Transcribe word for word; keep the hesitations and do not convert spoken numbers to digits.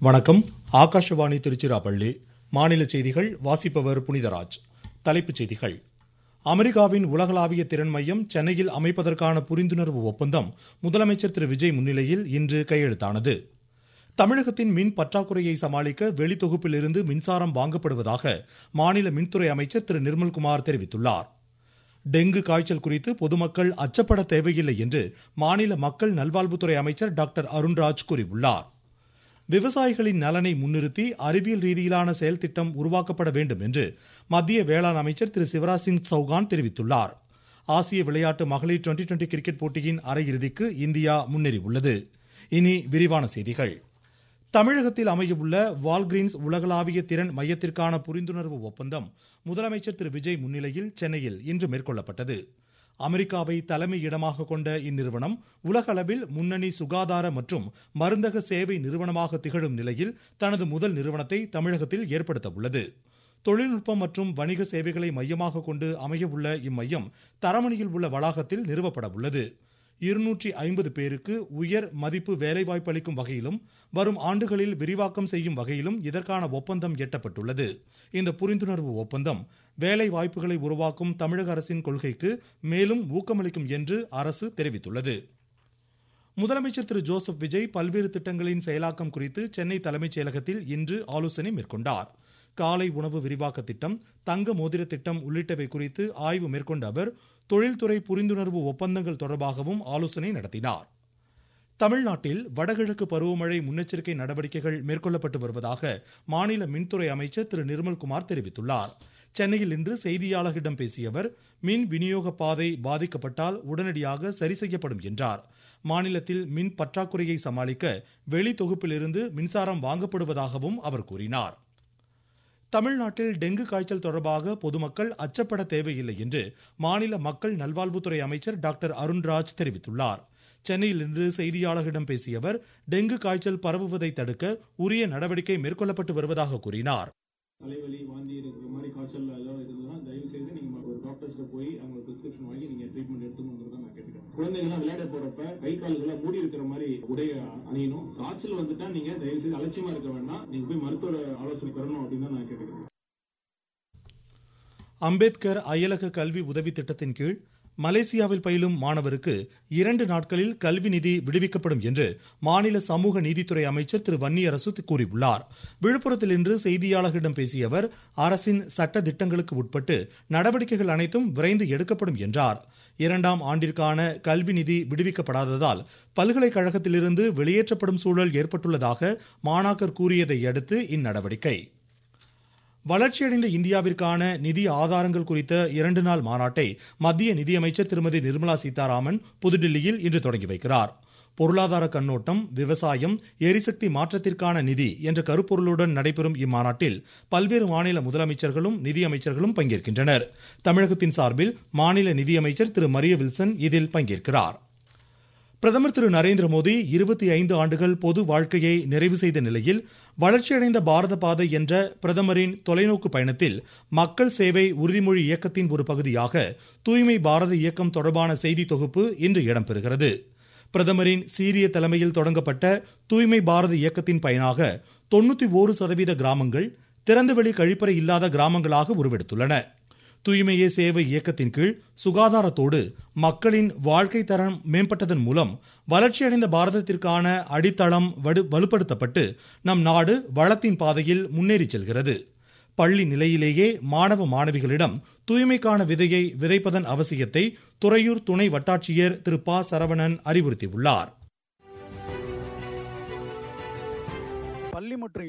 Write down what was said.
வணக்கம். ஆகாஷவாணி திருச்சிராப்பள்ளி. மாநில செய்திகள் வாசிப்பவர் புனிதராஜ். தலைப்புச் செய்திகள். அமெரிக்காவின் உலகளாவிய திறன் மையம் சென்னையில் அமைப்பதற்கான புரிந்துணர்வு ஒப்பந்தம் முதலமைச்சர் திரு விஜய் முன்னிலையில் இன்று கையெழுத்தானது. தமிழகத்தின் மின் பற்றாக்குறையை சமாளிக்க வெளித்தொகுப்பில் இருந்து மின்சாரம் வாங்கப்படுவதாக மாநில மின்துறை அமைச்சர் திரு நிர்மல்குமார் தெரிவித்துள்ளார். டெங்கு காய்ச்சல் குறித்து பொதுமக்கள் அச்சப்பட தேவையில்லை என்று மாநில மக்கள் நல்வாழ்வுத்துறை அமைச்சர் டாக்டர் அருண்ராஜ் கூறியுள்ளார். விவசாயிகளின் நலனை முன்னிறுத்தி அறிவியல் ரீதியிலான செயல் திட்டம் உருவாக்கப்பட வேண்டும் என்று மத்திய வேளாண் அமைச்சர் திரு சிவராஜ் சிங் சௌகான் தெரிவித்துள்ளார். ஆசிய விளையாட்டு மகளிர் டுவெண்டி டுவெண்டி கிரிக்கெட் போட்டியின் அரையிறுதிக்கு இந்தியா முன்னேறியுள்ளது. இனி விரிவான செய்திகள். தமிழகத்தில் அமையவுள்ள வால்கிரீன்ஸ் உலகளாவிய திறன் மையத்திற்கான புரிந்துணர்வு ஒப்பந்தம் முதலமைச்சர் திரு விஜய் முன்னிலையில் சென்னையில் இன்று மேற்கொள்ளப்பட்டது. அமெரிக்காவை தலைமை இடமாக கொண்ட இந்நிறுவனம் உலக அளவில் முன்னணி சுகாதார மற்றும் மருந்தக சேவை நிறுவனமாக திகழும் நிலையில் தனது முதல் நிறுவனத்தை தமிழகத்தில் ஏற்படுத்த உள்ளது. தொழில்நுட்பம் மற்றும் வணிக சேவைகளை மையமாக கொண்டு அமையவுள்ள இம்மையம் தரமணியில் உள்ள வளாகத்தில் நிறுவப்பட உள்ளது. இருநூற்றி ஐம்பது பேருக்கு உயர் மதிப்பு வேலைவாய்ப்பு அளிக்கும் வகையிலும் வரும் ஆண்டுகளில் விரிவாக்கம் செய்யும் வகையிலும் இதற்கான ஒப்பந்தம் எட்டப்பட்டுள்ளது. இந்த புரிந்துணர்வு ஒப்பந்தம் வேலை வாய்ப்புகளை உருவாக்கும் தமிழக அரசின் கொள்கைக்கு மேலும் ஊக்கமளிக்கும் என்று அரசு தெரிவித்துள்ளது. முதலமைச்சர் திரு ஜோசப் விஜய் பல்வேறு திட்டங்களின் செயலாக்கம் குறித்து சென்னை தலைமைச் செயலகத்தில் இன்று ஆலோசனை மேற்கொண்டார். காலை உணவு விரிவாக்க திட்டம், தங்க மோதிர திட்டம் உள்ளிட்டவை குறித்து ஆய்வு மேற்கொண்ட அவர் தொழில்துறை புரிந்துணர்வு ஒப்பந்தங்கள் தொடர்பாகவும் ஆலோசனை நடத்தினார். தமிழ்நாட்டில் வடகிழக்கு பருவமழை முன்னெச்சரிக்கை நடவடிக்கைகள் மேற்கொள்ளப்பட்டு வருவதாக மாநில மின்துறை அமைச்சர் திரு நிர்மல்குமார் தெரிவித்துள்ளார். சென்னையில் இன்று செய்தியாளர்களிடம் பேசிய அவர் மின் விநியோக பாதை பாதிக்கப்பட்டால் உடனடியாக சரி செய்யப்படும் என்றார். மாநிலத்தில் மின் பற்றாக்குறையை சமாளிக்க வெளி தொகுப்பிலிருந்து மின்சாரம் வாங்கப்படுவதாகவும் அவர் கூறினார். தமிழ்நாட்டில் டெங்கு காய்ச்சல் தொடர்பாக பொதுமக்கள் அச்சப்பட தேவையில்லை என்று மாநில மக்கள் நல்வாழ்வுத்துறை அமைச்சர் டாக்டர் அருண்ராஜ் தெரிவித்துள்ளார். சென்னையில் இன்று செய்தியாளர்களிடம் பேசிய அவர் டெங்கு காய்ச்சல் பரவுவதை தடுக்க உரிய நடவடிக்கை மேற்கொள்ளப்பட்டு வருவதாக கூறினார். தலைவலி, வாந்தி இருக்கிற மாதிரி காய்ச்சல் இருந்ததுன்னா தயவு செய்து நீங்க ஒரு டாக்டர்ஸ்ல போய் அவங்க பிரிஸ்கிரிப்ஷன் வாங்கி நீங்க ட்ரீட்மெண்ட் எடுத்துக்கணுங்கிறத நான் கேட்டுக்கிறேன். குழந்தைங்களாம் விளையாட போறப்ப கை கால்களை மூடி இருக்கிற மாதிரி உடைய அணியணும். காய்ச்சல் வந்துட்டா நீங்க தயவு செய்து அலட்சியமா இருக்க வேண்டாம், நீங்க போய் மருத்துவ ஆலோசனை பெறணும் அப்படின்னு தான் நான் கேட்டுக்கிறேன். அம்பேத்கர் அயலக கல்வி உதவி திட்டத்தின் கீழ் மலேசியாவில் பயிலும் மாணவருக்கு இரண்டு நாட்களில் கல்வி நிதி விடுவிக்கப்படும் என்று மாநில சமூக நீதித்துறை அமைச்சர் திரு வன்னியரசு கூறியுள்ளார். விழுப்புரத்தில் இன்று செய்தியாளர்களிடம் பேசிய அவர் அரசின் சட்ட திட்டங்களுக்கு உட்பட்டு நடவடிக்கைகள் அனைத்தும் விரைந்து எடுக்கப்படும் என்றார். இரண்டாம் ஆண்டிற்கான கல்வி நிதி விடுவிக்கப்படாததால் பல்கலைக்கழகத்திலிருந்து வெளியேற்றப்படும் சூழல் ஏற்பட்டுள்ளதாக மாணாக்கர் கூறியதை அடுத்து இந்நடவடிக்கை. வளர்ச்சியடைந்த இந்தியாவிற்கான நிதி ஆதாரங்கள் குறித்த இரண்டு நாள் மாநாட்டை மத்திய நிதியமைச்சர் திருமதி நிர்மலா சீதாராமன் புதுடில்லியில் இன்று தொடங்கி வைக்கிறார். பொருளாதார கண்ணோட்டம், விவசாயம், எரிசக்தி மாற்றத்திற்கான நிதி என்ற கருப்பொருளுடன் நடைபெறும் இம்மாநாட்டில் பல்வேறு மாநில முதலமைச்சர்களும் நிதியமைச்சர்களும் பங்கேற்கின்றனர். தமிழகத்தின் சார்பில் மாநில நிதியமைச்சர் திரு மரிய வில்சன் இதில் பங்கேற்கிறார். பிரதமர் திரு நரேந்திர மோடி இருபத்தி ஐந்து ஆண்டுகள் பொது வாழ்க்கையை நிறைவு செய்த நிலையில் வளர்ச்சியடைந்த பாரத பாதை என்ற பிரதமரின் தொலைநோக்கு பயணத்தில் மக்கள் சேவை உறுதிமொழி இயக்கத்தின் ஒரு பகுதியாக தூய்மை பாரத இயக்கம் தொடர்பான செய்தி தொகுப்பு இன்று இடம்பெறுகிறது. பிரதமரின் சீரிய தலைமையில் தொடங்கப்பட்ட தூய்மை பாரத இயக்கத்தின் பயனாக தொண்ணூத்தி ஒரு சதவீத கிராமங்கள் திறந்தவெளி கழிப்பறை இல்லாத கிராமங்களாக உருவெடுத்துள்ளன. தூய்மையே சேவை இயக்கத்தின் கீழ் சுகாதாரத்தோடு மக்களின் வாழ்க்கை தரம் மேம்பட்டதன் மூலம் வளர்ச்சியடைந்த பாரதத்திற்கான அடித்தளம் வலுப்படுத்தப்பட்டு நம் நாடு வளத்தின் பாதையில் முன்னேறி செல்கிறது. பள்ளி நிலையிலேயே மாணவ மாணவிகளிடம் தூய்மைக்கான விதையை விதைப்பதன் அவசியத்தை துறையூர் துணை வட்டாட்சியர் திரு ப சரவணன் அறிவுறுத்தியுள்ளார். பள்ளி மற்றும்